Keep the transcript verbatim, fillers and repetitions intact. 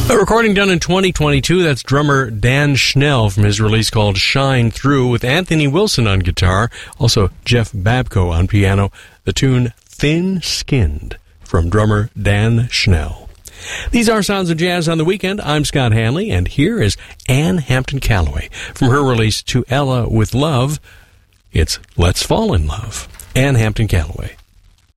A recording done in twenty twenty-two, that's drummer Dan Schnell from his release called Shine Through, with Anthony Wilson on guitar, also Jeff Babko on piano, the tune Thin Skinned from drummer Dan Schnell. These are Sounds of Jazz on the Weekend. I'm Scott Hanley, and here is Ann Hampton Callaway from her release To Ella with Love. It's Let's Fall in Love. Ann Hampton Callaway.